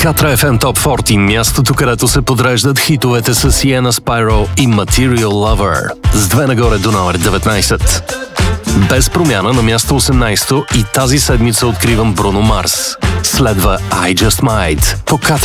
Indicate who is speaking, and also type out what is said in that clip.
Speaker 1: Катра FM Top 40, мястото, където се подреждат хитовете с Sienna Spyro и Material Lover. С две нагоре до номер 19. Без промяна на място 18 и тази седмица откривам Бруно Марс. Следва I Just Might по Катра